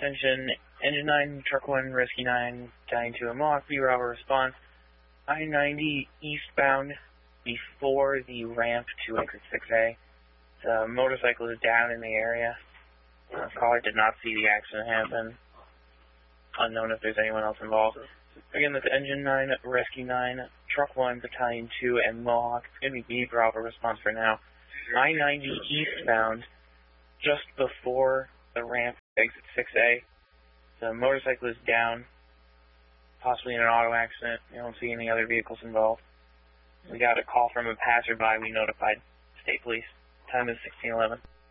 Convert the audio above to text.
Attention, Engine 9, Truck 1, Rescue 9, Battalion 2, and Mohawk, Bravo response. I-90 eastbound before the ramp to exit 6A. The motorcycle is down in the area. Caller did not see the accident happen. Unknown if there's anyone else involved. Again, that's Engine 9, Rescue 9, Truck 1, Battalion 2, and Mohawk. It's going to be Bravo response for now. I-90 eastbound, just before the ramp exit 6A. The motorcycle is down, possibly in an auto accident. We don't see any other vehicles involved. We got a call from a passerby. We notified state police. Time is 16:11.